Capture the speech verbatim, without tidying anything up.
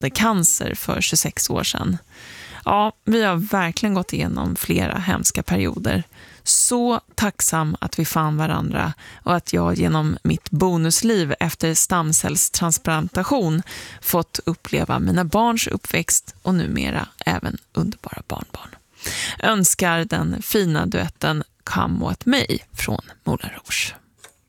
cancer för tjugosex år sedan. Ja, vi har verkligen gått igenom flera hemska perioder. Så tacksam att vi fann varandra och att jag genom mitt bonusliv efter stamcellstransplantation fått uppleva mina barns uppväxt och numera även underbara barnbarn. Önskar den fina duetten Come What May från Moulin Rouge.